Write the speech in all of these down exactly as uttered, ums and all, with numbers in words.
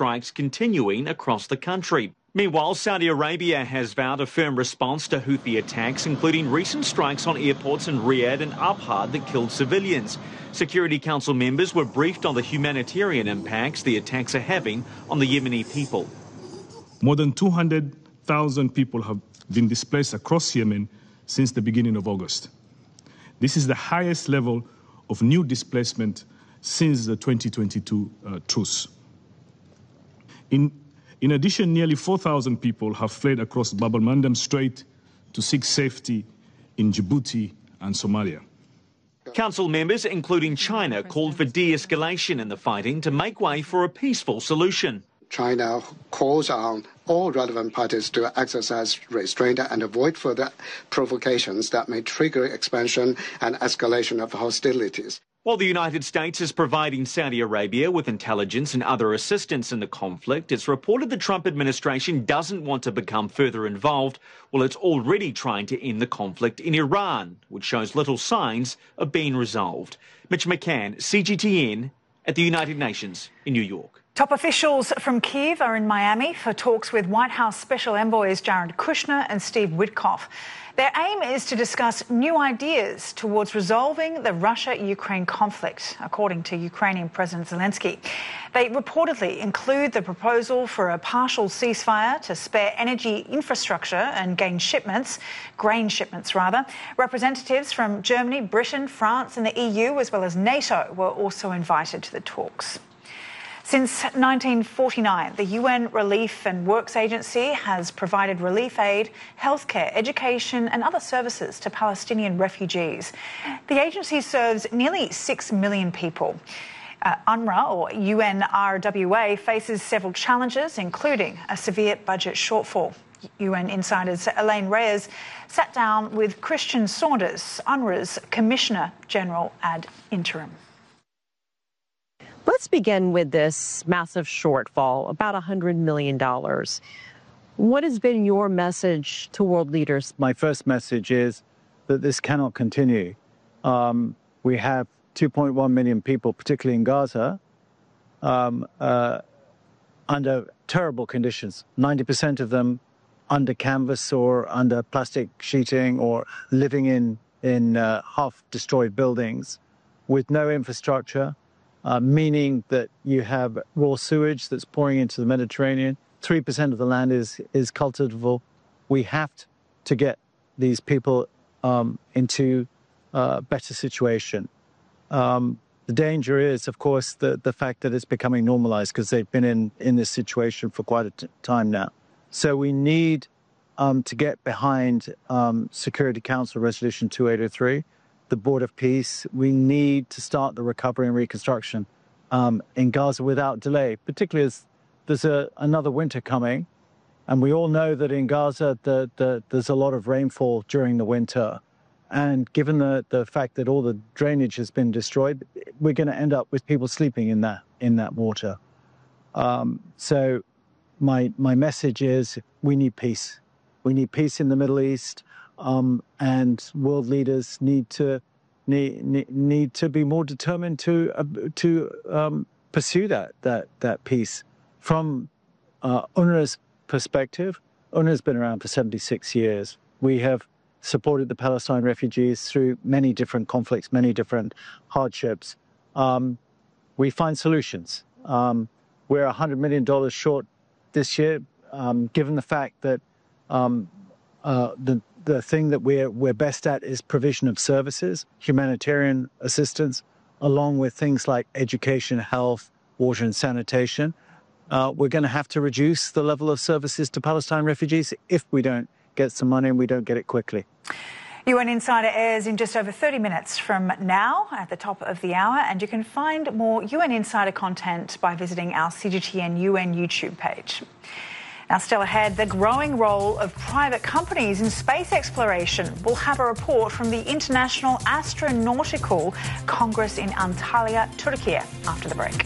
strikes continuing across the country. Meanwhile, Saudi Arabia has vowed a firm response to Houthi attacks, including recent strikes on airports in Riyadh and Abha that killed civilians. Security Council members were briefed on the humanitarian impacts the attacks are having on the Yemeni people. More than two hundred thousand people have been displaced across Yemen since the beginning of August. This is the highest level of new displacement since the twenty twenty-two uh, truce. In, in addition, nearly four thousand people have fled across Bab el-Mandeb Strait to seek safety in Djibouti and Somalia. Council members, including China, called for de-escalation in the fighting to make way for a peaceful solution. China calls on all relevant parties to exercise restraint and avoid further provocations that may trigger expansion and escalation of hostilities. While the United States is providing Saudi Arabia with intelligence and other assistance in the conflict, it's reported the Trump administration doesn't want to become further involved, while it's already trying to end the conflict in Iran, which shows little signs of being resolved. Mitch McCann, C G T N, at the United Nations in New York. Top officials from Kyiv are in Miami for talks with White House Special Envoys Jared Kushner and Steve Witkoff. Their aim is to discuss new ideas towards resolving the Russia-Ukraine conflict, according to Ukrainian President Zelensky. They reportedly include the proposal for a partial ceasefire to spare energy infrastructure and gain shipments, grain shipments rather. Representatives from Germany, Britain, France and the E U, as well as NATO, were also invited to the talks. Since nineteen forty-nine, the U N Relief and Works Agency has provided relief aid, healthcare, education and other services to Palestinian refugees. The agency serves nearly six million people. Uh, UNRWA, or U N R W A, faces several challenges, including a severe budget shortfall. U N Insider's Elaine Reyes sat down with Christian Saunders, UNRWA's Commissioner General ad interim. Let's begin with this massive shortfall, about one hundred million dollars. What has been your message to world leaders? My first message is that this cannot continue. Um, we have two point one million people, particularly in Gaza, um, uh, under terrible conditions. ninety percent of them under canvas or under plastic sheeting or living in, in uh, half-destroyed buildings with no infrastructure. Uh, meaning that you have raw sewage that's pouring into the Mediterranean. three percent of the land is, is cultivable. We have to get these people um, into a better situation. Um, the danger is, of course, the, the fact that it's becoming normalized because they've been in, in this situation for quite a t- time now. So we need um, to get behind um, Security Council Resolution two eight zero three. The Board of Peace. We need to start the recovery and reconstruction um, in Gaza without delay, particularly as there's a, another winter coming. And we all know that in Gaza, the, the, there's a lot of rainfall during the winter. And given the, the fact that all the drainage has been destroyed, we're going to end up with people sleeping in that, in that water. Um, so my, my message is we need peace. We need peace in the Middle East. Um, and world leaders need to need, need, need to be more determined to uh, to um, pursue that that that peace. From uh, UNRWA's perspective, UNRWA's been around for seventy-six years. We have supported the Palestine refugees through many different conflicts, many different hardships. Um, we find solutions. Um, we're one hundred million dollars short this year, um, given the fact that um, uh, the The thing that we're, we're best at is provision of services, humanitarian assistance, along with things like education, health, water and sanitation. Uh, we're going to have to reduce the level of services to Palestine refugees if we don't get some money and we don't get it quickly. U N Insider airs in just over thirty minutes from now at the top of the hour, and you can find more U N Insider content by visiting our C G T N U N YouTube page. Now, still ahead, the growing role of private companies in space exploration. We'll have a report from the International Astronautical Congress in Antalya, Turkey, after the break.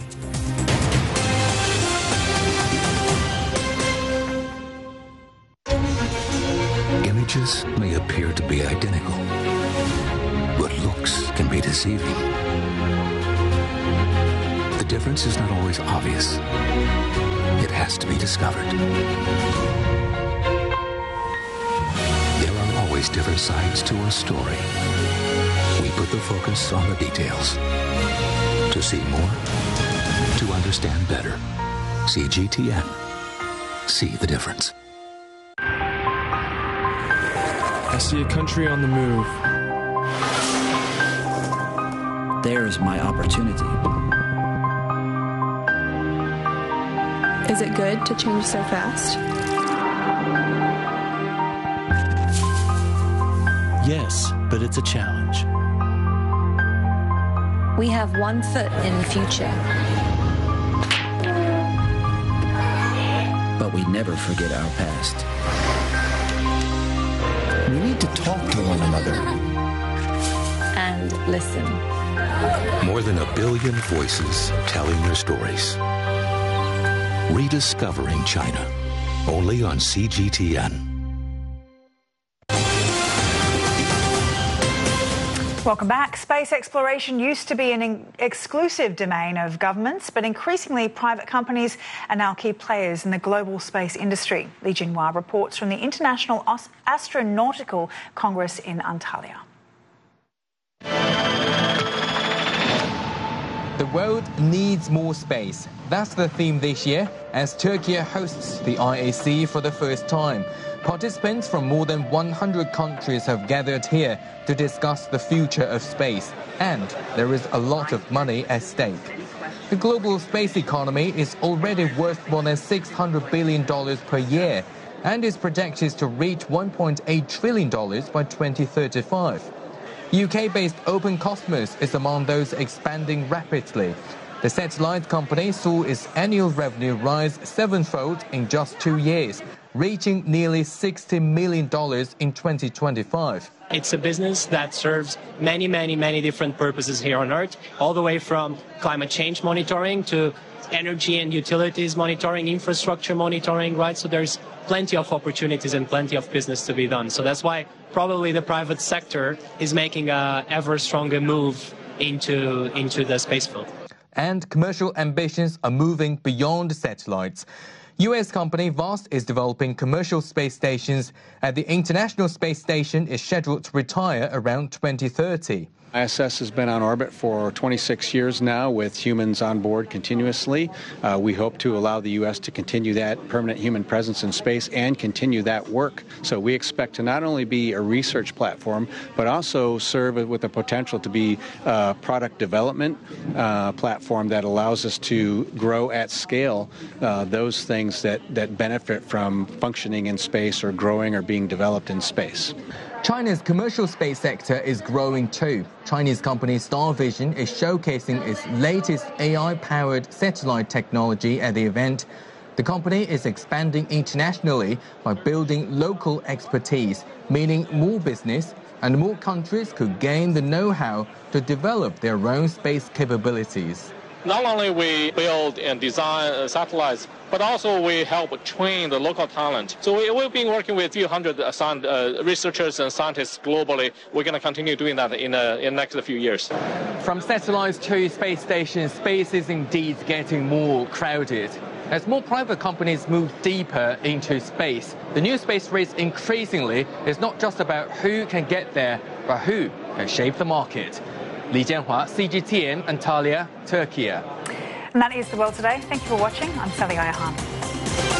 Images may appear to be identical, but looks can be deceiving. The difference is not always obvious. has to be discovered. There are always different sides to a story. We put the focus on the details. To see more, to understand better. C G T N. See the difference. I see a country on the move. There's my opportunity. Is it good to change so fast? Yes, but it's a challenge. We have one foot in the future. But we never forget our past. We need to talk to one another. And listen. More than a billion voices telling their stories. Rediscovering China. Only on C G T N. Welcome back. Space exploration used to be an exclusive domain of governments, but increasingly private companies are now key players in the global space industry. Li Jinhua reports from the International Astronautical Congress in Antalya. The world needs more space. That's the theme this year as Turkey hosts the I A C for the first time. Participants from more than one hundred countries have gathered here to discuss the future of space, and there is a lot of money at stake. The global space economy is already worth more than six hundred billion dollars per year and is projected to reach one point eight trillion dollars by twenty thirty-five. U K-based Open Cosmos is among those expanding rapidly. The satellite company saw its annual revenue rise sevenfold in just two years, reaching nearly sixty million dollars in twenty twenty-five. It's a business that serves many, many, many different purposes here on Earth, all the way from climate change monitoring to energy and utilities monitoring, infrastructure monitoring, right? So there's plenty of opportunities and plenty of business to be done. So that's why probably the private sector is making a ever stronger move into, into the space field. And commercial ambitions are moving beyond satellites. U S company VAST is developing commercial space stations, and the International Space Station is scheduled to retire around twenty thirty. I S S has been on orbit for twenty-six years now with humans on board continuously. Uh, we hope to allow the U S to continue that permanent human presence in space and continue that work. So we expect to not only be a research platform, but also serve with the potential to be a product development uh, platform that allows us to grow at scale uh, those things that, that benefit from functioning in space or growing or being developed in space. China's commercial space sector is growing too. Chinese company Starvision is showcasing its latest A I-powered satellite technology at the event. The company is expanding internationally by building local expertise, meaning more business and more countries could gain the know-how to develop their own space capabilities. Not only we build and design uh, satellites, but also we help train the local talent. So we, we've been working with a few hundred uh, uh, researchers and scientists globally. We're going to continue doing that in, uh, in the next few years. From satellites to space stations, space is indeed getting more crowded. As more private companies move deeper into space, the new space race increasingly is not just about who can get there, but who can shape the market. Li Jianhua, C G T N, Antalya, Turkey. And that is The World Today. Thank you for watching. I'm Sally Ayahan.